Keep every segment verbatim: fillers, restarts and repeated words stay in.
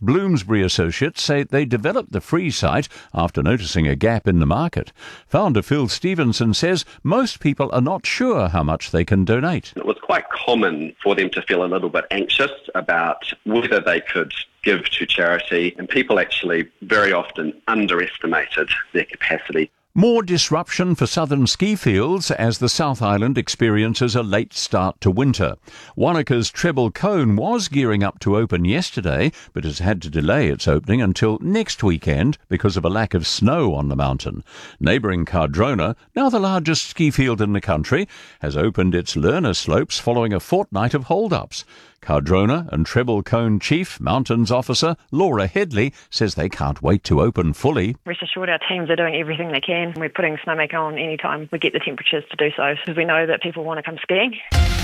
Bloomsbury Associates say they developed the free site after noticing a gap in the market. Founder Phil Stevenson says most people are not sure how much they can donate. It was quite common for them to feel a little bit anxious about whether they could give to charity, and people actually very often underestimated their capacity. More disruption for southern ski fields as the South Island experiences a late start to winter. Wanaka's Treble Cone was gearing up to open yesterday, but has had to delay its opening until next weekend because of a lack of snow on the mountain. Neighbouring Cardrona, now the largest ski field in the country, has opened its learner slopes following a fortnight of hold-ups. Cardrona and Treble Cone Chief Mountains Officer Laura Headley says they can't wait to open fully. Rest assured our teams are doing everything they can. We're putting snowmaker on any time we get the temperatures to do so, because we know that people want to come skiing.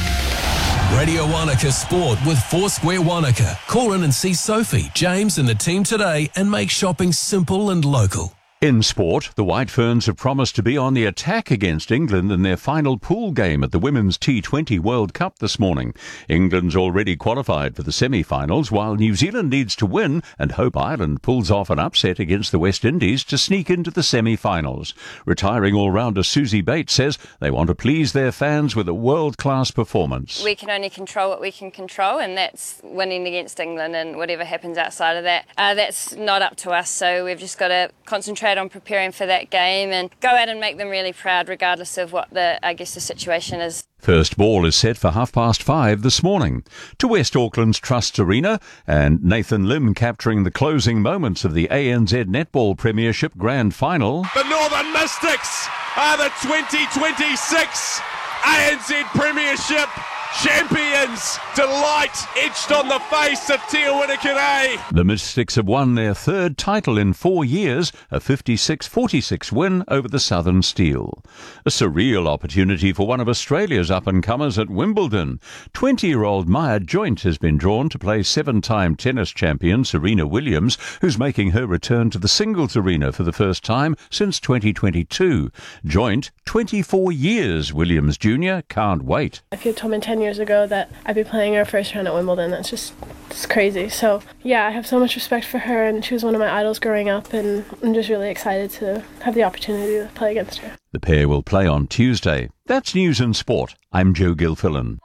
Radio Wanaka Sport with Foursquare Wanaka. Call in and see Sophie, James and the team today and make shopping simple and local. In sport, the White Ferns have promised to be on the attack against England in their final pool game at the Women's T twenty World Cup this morning. England's already qualified for the semi-finals, while New Zealand needs to win and hope Ireland pulls off an upset against the West Indies to sneak into the semi-finals. Retiring all-rounder Susie Bates says they want to please their fans with a world-class performance. We can only control what we can control, and that's winning against England, and whatever happens outside of that, uh, that's not up to us, so we've just got to concentrate on preparing for that game and go out and make them really proud regardless of what the, I guess, the situation is. First ball is set for half past five this morning. To West Auckland's Trust Arena, and Nathan Lim capturing the closing moments of the A N Z Netball Premiership Grand Final. The Northern Mystics are the twenty twenty-six A N Z Premiership champions. Delight etched on the face of Te Awamutu. The Mystics have won their third title in four years, a fifty-six forty-six win over the Southern Steel. A surreal opportunity for one of Australia's up-and-comers at Wimbledon. twenty-year-old Maya Joint has been drawn to play seven-time tennis champion Serena Williams, who's making her return to the singles arena for the first time since twenty twenty-two. Joint, twenty-four years, Williams Junior can't wait. If you told me ten years ago that I'd be playing her first round at Wimbledon, that's just it's crazy. So yeah, I have so much respect for her, and she was one of my idols growing up, and I'm just really excited to have the opportunity to play against her. The pair will play on Tuesday. That's News and Sport. I'm Joe Gilfillan.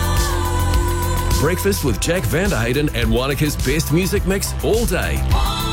Breakfast with Jack Vanderhayden and Wanaka's best music mix all day.